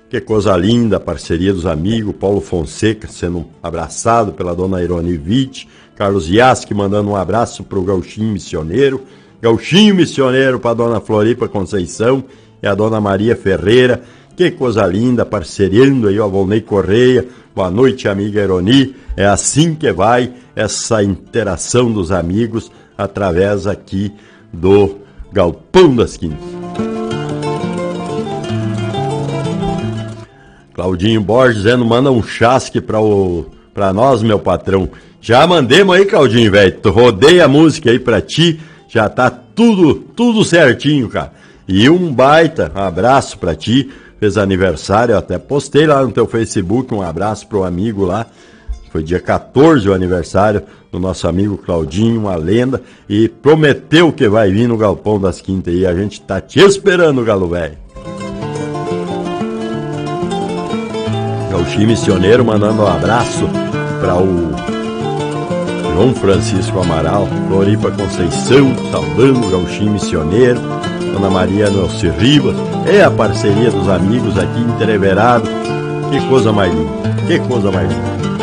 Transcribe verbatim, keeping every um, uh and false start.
Que coisa linda, a parceria dos amigos, Paulo Fonseca sendo abraçado pela dona Irone Witt, Carlos Yaski mandando um abraço para o Gauchinho Missioneiro, Gauchinho Missioneiro para a dona Floripa Conceição e a dona Maria Ferreira. Que coisa linda, parceriando aí o Volney Correia. Boa noite, amiga Ironi. É assim que vai essa interação dos amigos através aqui do Galpão das Quintas. Claudinho Borges dizendo, manda um chasque para o para nós, meu patrão. Já mandemos aí, Claudinho, velho. Rodei a música aí para ti. Já tá tudo, tudo certinho, cara. E um baita abraço para ti. Fez aniversário, eu até postei lá no teu Facebook um abraço pro amigo lá. Foi dia quatorze o aniversário do nosso amigo Claudinho, uma lenda, e prometeu que vai vir no Galpão das Quintas e a gente tá te esperando, galo velho. Gauchinho Missioneiro mandando um abraço para o João Francisco Amaral, Floripa Conceição, saudando o Gauchinho Missioneiro, Dona Maria Nelce Ribas, é a parceria dos amigos aqui entreverados. Que coisa mais linda, que coisa mais linda.